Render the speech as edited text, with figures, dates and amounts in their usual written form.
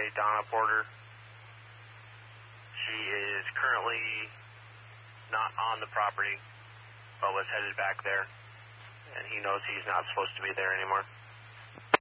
Donna Porter. She is currently not on the property, but was headed back there, and he knows he's not supposed to be there anymore.